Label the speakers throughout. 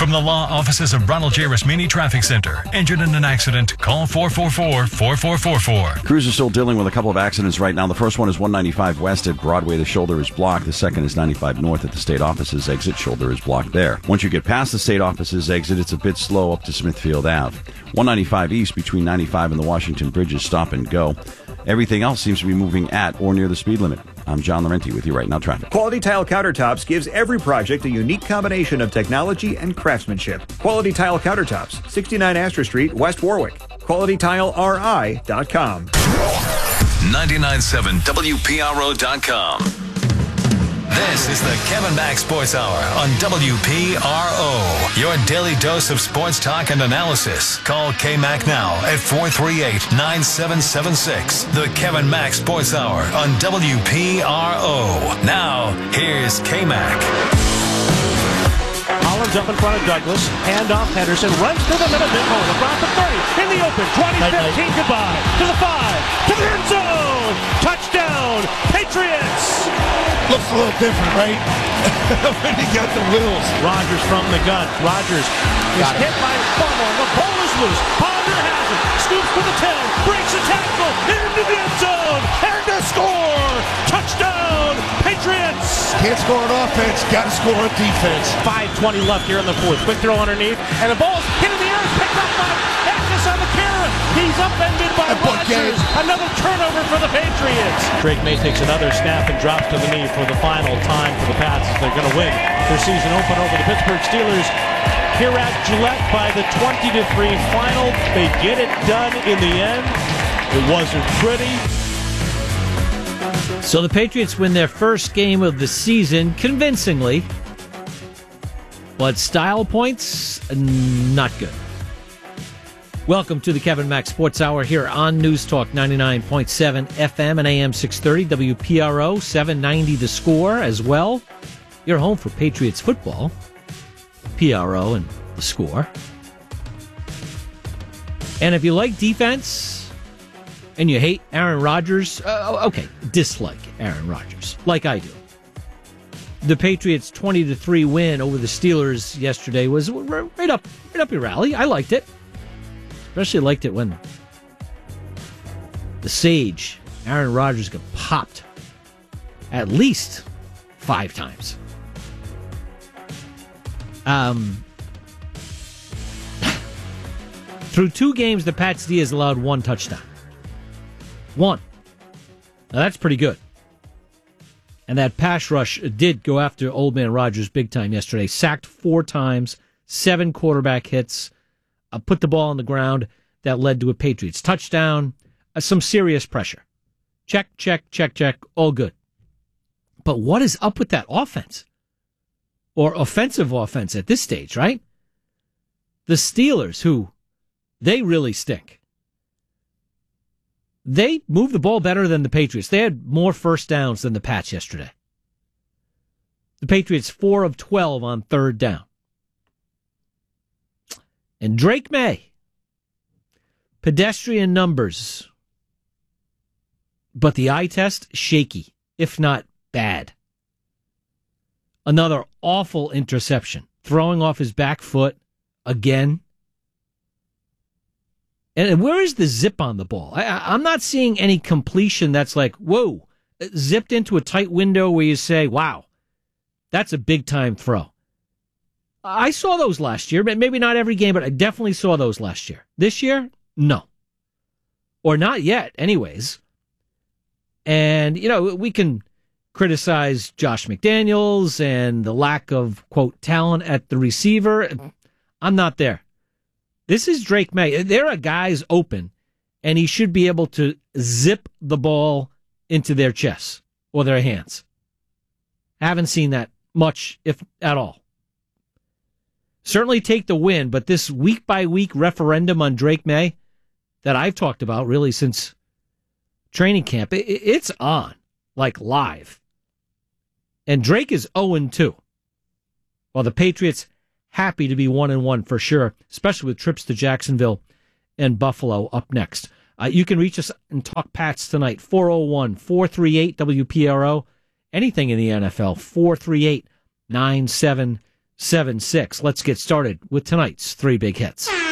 Speaker 1: From the law offices of Ronald J. Rasmini Traffic Center. Injured in an accident? Call 444-4444.
Speaker 2: Crews are still dealing with a couple of accidents right now. The first one is 195 west at Broadway. The shoulder is blocked. The second is 95 north at the state offices exit. Shoulder is blocked there. Once you get past the state offices exit, it's a bit slow up to Smithfield Ave. 195 east between 95 and the Washington Bridge is stop and go. Everything else seems to be moving at or near the speed limit. I'm John Laurenti with you right now, traffic.
Speaker 3: Quality Tile Countertops gives every project a unique combination of technology and craftsmanship. Quality Tile Countertops, 69 Astor Street, West Warwick. QualityTileRI.com.
Speaker 1: 99.7 WPRO.com. This is the Kevin Mack Sports Hour on WPRO. Your daily dose of sports talk and analysis. Call K-Mac now at 438-9776. The Kevin Mack Sports Hour on WPRO. Now, here's K-Mac.
Speaker 4: Collins up in front of Douglas. Handoff. Henderson runs to the middle. Across the 30. In the open. 20-15. Goodbye. To the 5. To the end zone. Touchdown. Patriots.
Speaker 5: Looks a little different, right? When he got the wheels.
Speaker 4: Rodgers from the gun. Rodgers is hit by Fumble. The ball is loose. Ponder has it. Scoops to the 10. Breaks a tackle. Into the end zone. And a score. Touchdown. Patriots.
Speaker 5: Can't score on offense. Got to score on defense.
Speaker 4: 5:20 left here in the fourth. Quick throw underneath. And the ball's hit in the air. Picked up by Agnes on the carrot. He's upended by Rodgers. Another turnover for the Patriots. Drake May takes another snap and drops to the knee for the final time for the Pats. They're going to win their season opener over the Pittsburgh Steelers here at Gillette by the 20-3 final. They get it done in the end. It wasn't pretty.
Speaker 6: So the Patriots win their first game of the season convincingly. But style points, not good. Welcome to the Kevin Mack Sports Hour here on News Talk 99.7 FM and AM 630, WPRO, 790 The Score as well. Your home for Patriots football, PRO and The Score. And if you like defense and you hate Aaron Rodgers, dislike Aaron Rodgers, like I do. The Patriots' 20-3 win over the Steelers yesterday was right up your alley. I liked it. Especially liked it when the Sage, Aaron Rodgers, got popped at least 5 times. Through 2 games, the Pats D has allowed 1 touchdown. 1. Now that's pretty good. And that pass rush did go after Old Man Rodgers big time yesterday. Sacked 4 times, 7 quarterback hits. Put the ball on the ground. That led to a Patriots touchdown. Some serious pressure. Check. All good. But what is up with that offense? Or offensive offense at this stage, right? The Steelers, who they really stink. They moved the ball better than the Patriots. They had more first downs than the Pats yesterday. The Patriots 4 of 12 on 3rd down. And Drake May, pedestrian numbers, but the eye test, shaky, if not bad. Another awful interception, throwing off his back foot again. And where is the zip on the ball? I'm not seeing any completion that's like, whoa, zipped into a tight window where you say, wow, that's a big-time throw. I saw those last year, but maybe not every game, but I definitely saw those last year. This year, no. Or not yet, anyways. And, we can criticize Josh McDaniels and the lack of, quote, talent at the receiver. I'm not there. This is Drake May. There are guys open, and he should be able to zip the ball into their chests or their hands. Haven't seen that much, if at all. Certainly take the win, but this week-by-week referendum on Drake May that I've talked about really since training camp, it's on, like live. And Drake is 0-2, while the Patriots happy to be 1-1 for sure, especially with trips to Jacksonville and Buffalo up next. You can reach us and talk Pats tonight, 401-438-WPRO. Anything in the NFL, 438-9776. 7-6. Let's get started with tonight's three big hits. All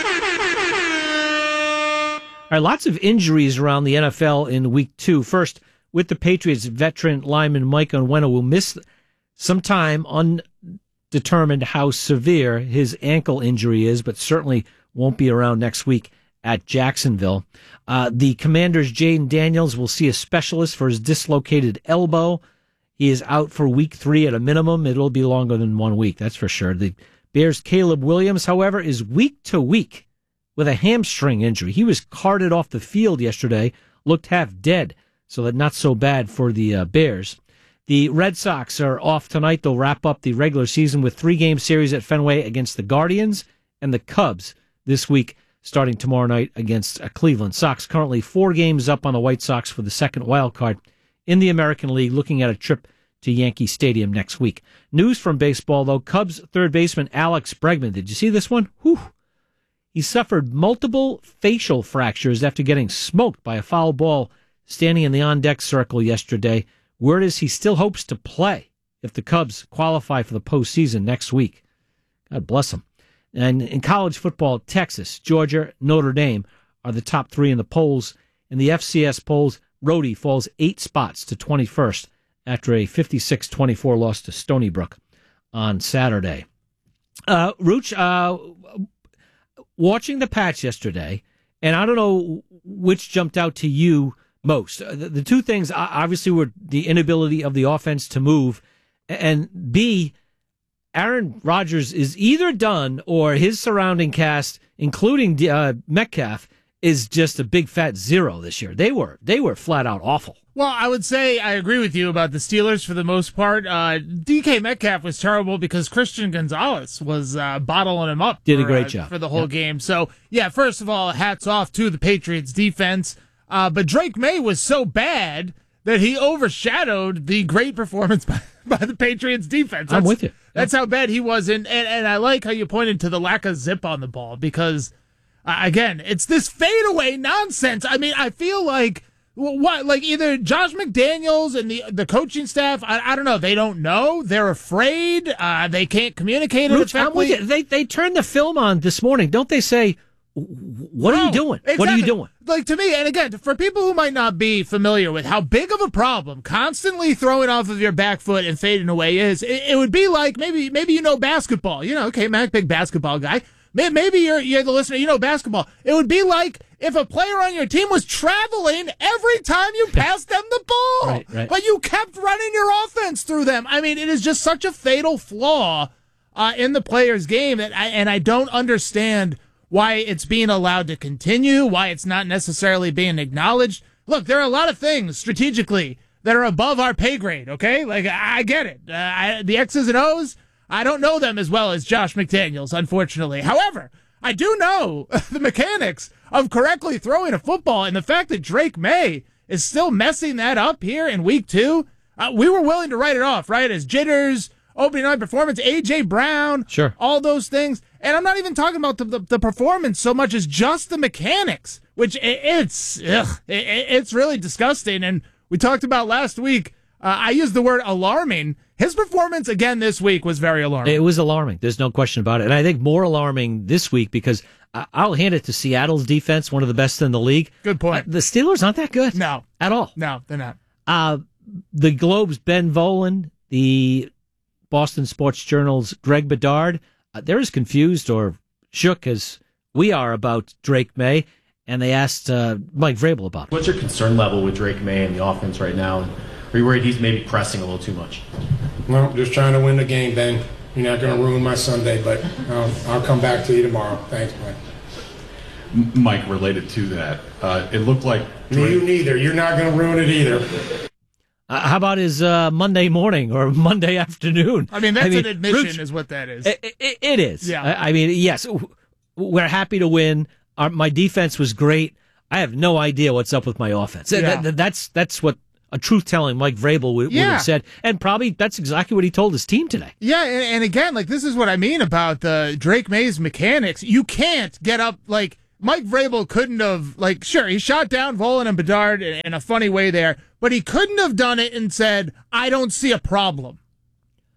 Speaker 6: right, lots of injuries around the NFL in week 2. First, with the Patriots, veteran lineman Mike Onwenu will miss some time, undetermined how severe his ankle injury is, but certainly won't be around next week at Jacksonville. The Commanders' Jaden Daniels will see a specialist for his dislocated elbow. He is out for week 3 at a minimum. It'll be longer than 1 week, that's for sure. The Bears' Caleb Williams, however, is week to week with a hamstring injury. He was carted off the field yesterday, looked half dead, so that not so bad for the Bears. The Red Sox are off tonight. They'll wrap up the regular season with 3-game series at Fenway against the Guardians and the Cubs this week, starting tomorrow night against Cleveland. Sox currently 4 games up on the White Sox for the second wild card in the American League, looking at a trip to Yankee Stadium next week. News from baseball, though. Cubs third baseman Alex Bregman. Did you see this one? Whew. He suffered multiple facial fractures after getting smoked by a foul ball standing in the on-deck circle yesterday. Word is he still hopes to play if the Cubs qualify for the postseason next week. God bless him. And in college football, Texas, Georgia, Notre Dame are the top 3 in the polls. In the FCS polls, Rhodey falls 8 spots to 21st after a 56-24 loss to Stony Brook on Saturday. Rooch, watching the Pats yesterday, and I don't know which jumped out to you most. The two things obviously were the inability of the offense to move, and B, Aaron Rodgers is either done or his surrounding cast, including Metcalf, is just a big fat zero this year. They were flat out awful.
Speaker 7: Well, I would say I agree with you about the Steelers for the most part. DK Metcalf was terrible because Christian Gonzalez was bottling him up.
Speaker 6: Did a great job
Speaker 7: for the whole game. So, yeah, first of all, hats off to the Patriots defense. But Drake May was so bad that he overshadowed the great performance by the Patriots defense.
Speaker 6: I'm with you.
Speaker 7: That's how bad he was. And I like how you pointed to the lack of zip on the ball because, again, it's this fadeaway nonsense. I mean, I feel like, like either Josh McDaniels and the coaching staff, I don't know, they don't know, they're afraid, they can't communicate it effectively.
Speaker 6: They turned the film on this morning. Don't they say, what are you doing?
Speaker 7: Exactly.
Speaker 6: What are you doing?
Speaker 7: Like, to me, and again, for people who might not be familiar with how big of a problem constantly throwing off of your back foot and fading away is, it would be like, maybe you know basketball. Okay, Mac, big basketball guy. Maybe you're the listener, you know basketball. It would be like if a player on your team was traveling every time you passed them the ball.
Speaker 6: Right.
Speaker 7: But you kept running your offense through them. I mean, it is just such a fatal flaw in the player's game that I don't understand why it's being allowed to continue, why it's not necessarily being acknowledged. Look, there are a lot of things strategically that are above our pay grade, okay? Like, I get it. The X's and O's, I don't know them as well as Josh McDaniels, unfortunately. However, I do know the mechanics of correctly throwing a football, and the fact that Drake May is still messing that up here in week 2, we were willing to write it off, right? As jitters, opening night performance, A.J. Brown,
Speaker 6: sure,
Speaker 7: all those things. And I'm not even talking about the performance so much as just the mechanics, which it's really disgusting. And we talked about last week, I used the word alarming. His performance again this week was very alarming.
Speaker 6: It was alarming. There's no question about it. And I think more alarming this week because I'll hand it to Seattle's defense, one of the best in the league.
Speaker 7: Good point.
Speaker 6: The Steelers aren't that good.
Speaker 7: No.
Speaker 6: At all.
Speaker 7: No, they're not.
Speaker 6: The Globe's Ben Volen, the Boston Sports Journal's Greg Bedard, they're as confused or shook as we are about Drake May, and they asked Mike Vrabel about it.
Speaker 8: What's your concern level with Drake May and the offense right now? And are you worried he's maybe pressing a little too much?
Speaker 5: Well, just trying to win the game, Ben. You're not going to ruin my Sunday, but I'll come back to you tomorrow. Thanks, Mike.
Speaker 9: Mike, related to that, it looked like...
Speaker 5: You neither. You're not going to ruin it either.
Speaker 6: How about his Monday morning or Monday afternoon?
Speaker 7: I mean, that's an admission is what that is.
Speaker 6: It is.
Speaker 7: Yeah.
Speaker 6: I mean, yes, we're happy to win. My defense was great. I have no idea what's up with my offense.
Speaker 7: Yeah.
Speaker 6: That's what a truth-telling Mike Vrabel would have said. And probably that's exactly what he told his team today.
Speaker 7: Yeah, and again, like, this is what I mean about the Drake May's mechanics. You can't get up, like, Mike Vrabel couldn't have, like, sure, he shot down Volen and Bedard in a funny way there, but he couldn't have done it and said, I don't see a problem.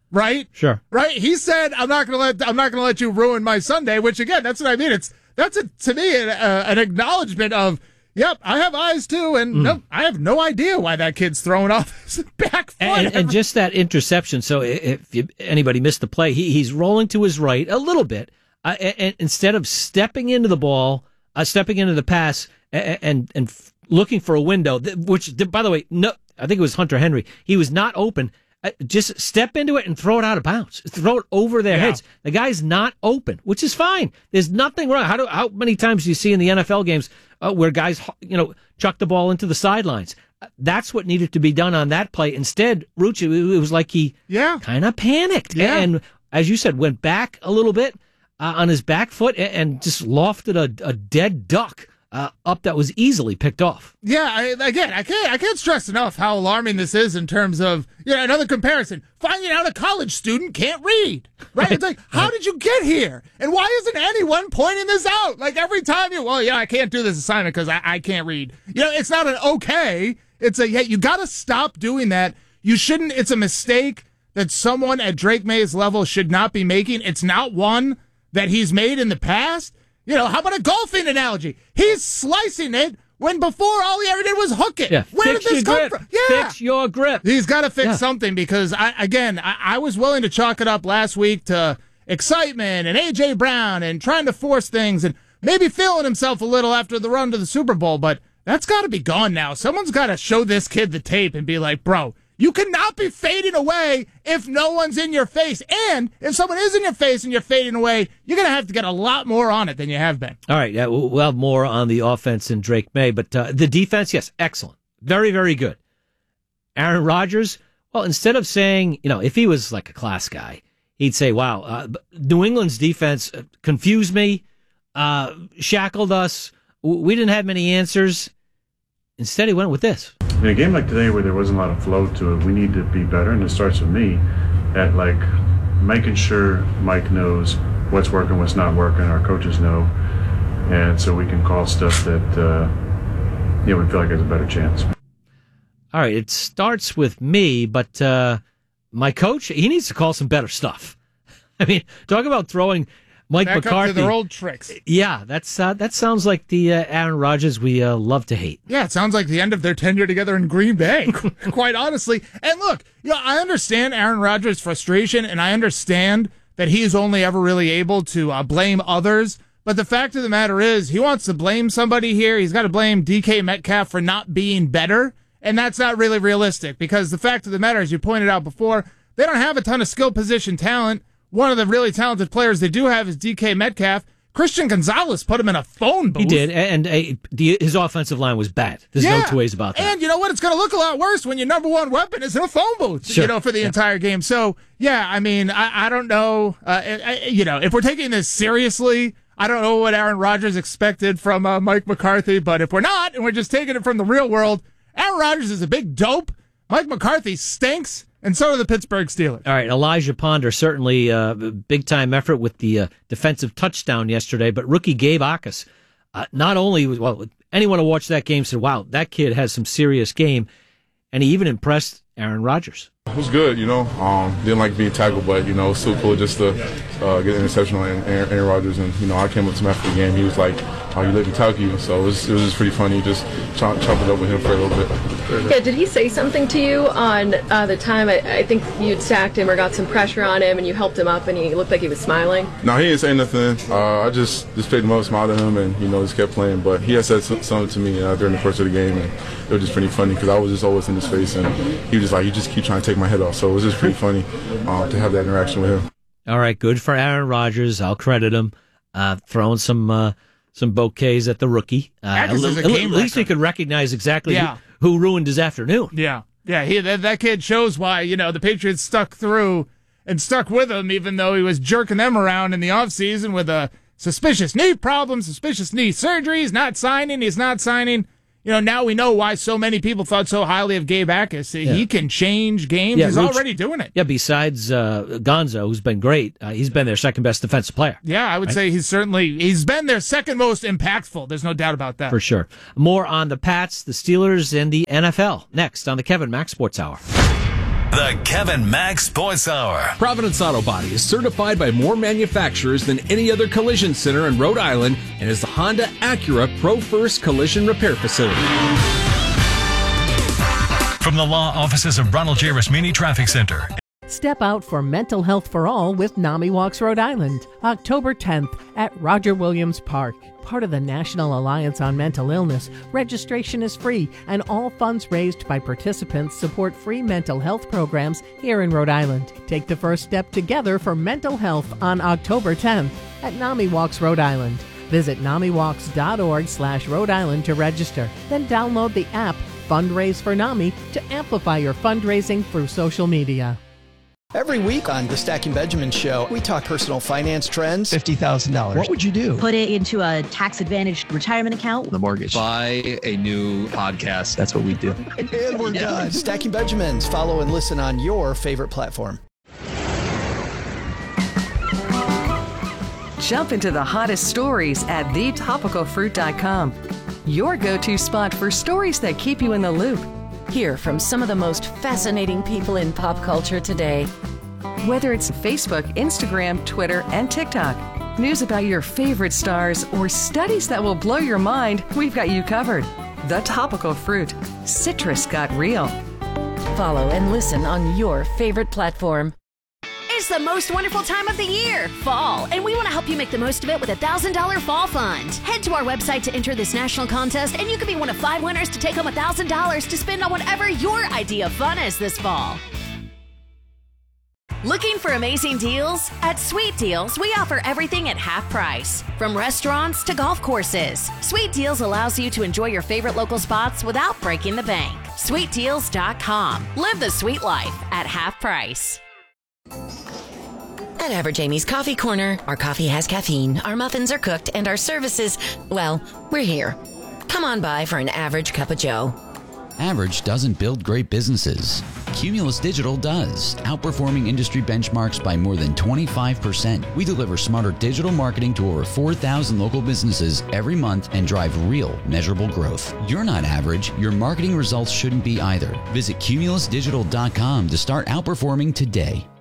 Speaker 7: right?
Speaker 6: Sure.
Speaker 7: Right? He said, I'm not going to let you ruin my Sunday, which again, that's what I mean. That's to me an acknowledgement of, yep, I have eyes too, and no, I have no idea why that kid's throwing off his back foot.
Speaker 6: And just that interception. So if anybody missed the play, he's rolling to his right a little bit, and instead of stepping into the ball, stepping into the pass, and looking for a window, which, by the way, no, I think it was Hunter Henry. He was not open. Just step into it and throw it out of bounds. Throw it over their heads. The guy's not open, which is fine. There's nothing wrong. How many times do you see in the NFL games where guys, chuck the ball into the sidelines? That's what needed to be done on that play. Instead, Rucci, it was like he kind of panicked. Yeah. And as you said, went back a little bit on his back foot and just lofted a dead duck up that was easily picked off.
Speaker 7: Yeah, I can't stress enough how alarming this is in terms of, another comparison. Finding out a college student can't read, right? It's like, how did you get here? And why isn't anyone pointing this out? Like every time I can't do this assignment because I can't read. It's not an okay. It's you got to stop doing that. You shouldn't. It's a mistake that someone at Drake May's level should not be making. It's not one that he's made in the past. How about a golfing analogy? He's slicing it when before all he ever did was hook it.
Speaker 6: Yeah,
Speaker 7: where did this come from? Yeah.
Speaker 6: Fix your grip.
Speaker 7: He's got to fix something because, I was willing to chalk it up last week to excitement and A.J. Brown and trying to force things and maybe feeling himself a little after the run to the Super Bowl, but that's got to be gone now. Someone's got to show this kid the tape and be like, bro, you cannot be fading away if no one's in your face. And if someone is in your face and you're fading away, you're going to have to get a lot more on it than you have been.
Speaker 6: All right. Yeah, we'll have more on the offense in Drake May. But the defense, yes, excellent. Very, very good. Aaron Rodgers, well, instead of saying, if he was like a class guy, he'd say, wow, New England's defense confused me, shackled us. We didn't have many answers. Instead, he went with this.
Speaker 9: In a game like today where there wasn't a lot of flow to it, we need to be better, and it starts with me at making sure Mike knows what's working, what's not working, our coaches know, and so we can call stuff that we feel like there's a better chance.
Speaker 6: All right, it starts with me, but my coach, he needs to call some better stuff. I mean, talk about throwing Mike
Speaker 7: Back
Speaker 6: McCarthy.
Speaker 7: up to their old tricks.
Speaker 6: Yeah, that sounds like the Aaron Rodgers we love to hate.
Speaker 7: Yeah, it sounds like the end of their tenure together in Green Bay, quite honestly. And look, I understand Aaron Rodgers' frustration, and I understand that he is only ever really able to blame others. But the fact of the matter is, he wants to blame somebody here. He's got to blame DK Metcalf for not being better, and that's not really realistic because the fact of the matter, as you pointed out before, they don't have a ton of skill position talent. One of the really talented players they do have is DK Metcalf. Christian Gonzalez put him in a phone booth.
Speaker 6: He did, and his offensive line was bad. There's no two ways about that.
Speaker 7: And you know what? It's going to look a lot worse when your number one weapon is in a phone booth, for the entire game. So, I mean, I don't know. If we're taking this seriously, I don't know what Aaron Rodgers expected from Mike McCarthy, but if we're not, and we're just taking it from the real world, Aaron Rodgers is a big dope. Mike McCarthy stinks. And so do the Pittsburgh Steelers.
Speaker 6: All right, Elijah Ponder, certainly a big-time effort with the defensive touchdown yesterday, but rookie Gabe Akers, not only, anyone who watched that game said, wow, that kid has some serious game, and he even impressed Aaron Rodgers.
Speaker 10: It was good, didn't like being tackled, but, it was so cool just to get an interception on Aaron Rodgers, and, I came up to him after the game, he was like, oh, you let me tackle you, so it was just pretty funny, just chop it up with him for a little bit.
Speaker 11: Yeah, did he say something to you on the time, I think you'd sacked him or got some pressure on him, and you helped him up, and he looked like he was smiling?
Speaker 10: No, he didn't say nothing. I just picked him up, smiled at him, and, just kept playing, but he had said something to me during the course of the game, and it was just pretty funny, because I was just always in his face, and he was just like, you just keep trying to take my head off, so it was just pretty funny to have that interaction with him.
Speaker 6: All right, good for Aaron Rodgers. I'll credit him throwing some bouquets at the rookie. At least he could recognize exactly who ruined his afternoon.
Speaker 7: Yeah. That kid shows why the Patriots stuck through and stuck with him, even though he was jerking them around in the offseason with a suspicious knee problem, suspicious knee surgery. He's not signing. Now we know why so many people thought so highly of Gabe Akers. He can change games. He's already doing it.
Speaker 6: Yeah, besides Gonzo, who's been great, he's been their second best defensive player.
Speaker 7: Yeah, I would say he's been their second most impactful. There's no doubt about that.
Speaker 6: For sure. More on the Pats, the Steelers, and the NFL next on the Kevin Mack Sports Hour.
Speaker 1: The Kevin Mack Sports Hour.
Speaker 12: Providence Auto Body is certified by more manufacturers than any other collision center in Rhode Island and is the Honda Acura Pro First Collision Repair Facility.
Speaker 1: From the law offices of Ronald J. Rasmini Traffic Center.
Speaker 13: Step out for mental health for all with NAMI Walks Rhode Island, October 10th at Roger Williams Park. Part of the National Alliance on Mental Illness, registration is free and all funds raised by participants support free mental health programs here in Rhode Island. Take the first step together for mental health on October 10th at NAMI Walks Rhode Island. Visit NAMIWalks.org/Rhode Island to register. Then download the app Fundraise for NAMI to amplify your fundraising through social media.
Speaker 14: Every week on the Stacking Benjamin Show, we talk personal finance trends.
Speaker 15: $50,000.
Speaker 14: What would you do?
Speaker 15: Put it into a tax-advantaged retirement account.
Speaker 14: The mortgage.
Speaker 15: Buy
Speaker 14: a new podcast. That's what we do. And we're done. Stacking Benjamins. Follow and listen on your favorite platform.
Speaker 16: Jump into the hottest stories at thetopicalfruit.com. Your go-to spot for stories that keep you in the loop.
Speaker 17: Hear from some of the most fascinating people in pop culture today.
Speaker 16: Whether it's Facebook, Instagram, Twitter, and TikTok, news about your favorite stars, or studies that will blow your mind, we've got you covered. The Topical Fruit. Citrus got real.
Speaker 17: Follow and listen on your favorite platform.
Speaker 18: It's the most wonderful time of the year, fall, and we want to help you make the most of it with a $1,000 fall fund. Head to our website to enter this national contest, and you could be one of 5 winners to take home $1,000 to spend on whatever your idea of fun is this fall. Looking for amazing deals? At Sweet Deals, we offer everything at half price. From restaurants to golf courses, Sweet Deals allows you to enjoy your favorite local spots without breaking the bank. SweetDeals.com. Live the sweet life at half price.
Speaker 19: At Average Amy's Coffee Corner, our coffee has caffeine, our muffins are cooked, and our services, well, we're here. Come on by for an average cup of joe.
Speaker 20: Average doesn't build great businesses. Cumulus Digital does, outperforming industry benchmarks by more than 25%. We deliver smarter digital marketing to over 4,000 local businesses every month and drive real, measurable growth. You're not average. Your marketing results shouldn't be either. Visit cumulusdigital.com to start outperforming today.